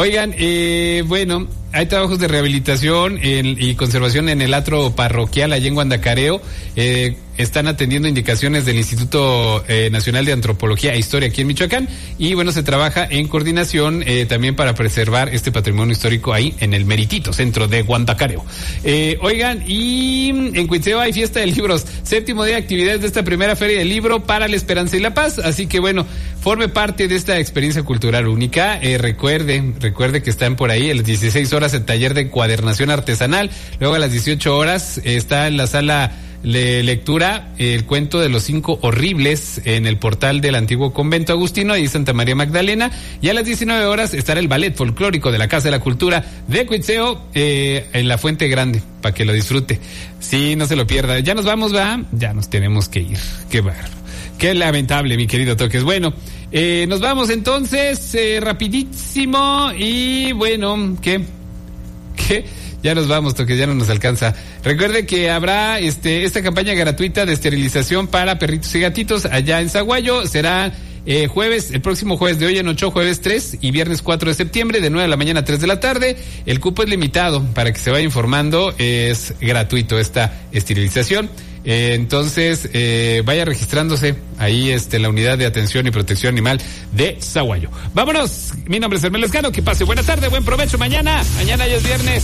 Oigan, bueno, hay trabajos de rehabilitación y conservación en el atrio parroquial allá en Guandacareo. Están atendiendo indicaciones del Instituto Nacional de Antropología e Historia aquí en Michoacán. Y bueno, se trabaja en coordinación también para preservar este patrimonio histórico ahí en el meritito centro de Guandacareo. Oigan, y en Cuitzeo hay fiesta de libros. 7º día de actividades de esta primera feria del libro para la esperanza y la paz. Así que bueno, forme parte de esta experiencia cultural única. Recuerde que están por ahí a las 16 horas el taller de encuadernación artesanal. Luego a las 18 horas está en la sala de lectura el cuento de los 5 horribles en el portal del antiguo convento agustino y Santa María Magdalena. Y a las 19 horas estará el ballet folclórico de la Casa de la Cultura de Cuitzeo en la Fuente Grande, para que lo disfrute. Sí, no se lo pierda. Ya nos vamos, ¿va? Ya nos tenemos que ir. Qué bárbaro. Qué lamentable, mi querido Toques. Bueno, nos vamos entonces rapidísimo y bueno, ¿qué? Ya nos vamos, Toques, ya no nos alcanza. Recuerde que habrá esta campaña gratuita de esterilización para perritos y gatitos allá en Zaguayo. Será el próximo jueves de hoy en 8, jueves 3 y viernes 4 de septiembre de 9 de la mañana a 3 de la tarde. El cupo es limitado, para que se vaya informando, es gratuito esta esterilización. Entonces, vaya registrándose ahí la unidad de atención y protección animal de Zaguayo. Vámonos, mi nombre es Hermelo Escano, que pase buena tarde, buen provecho mañana ya es viernes.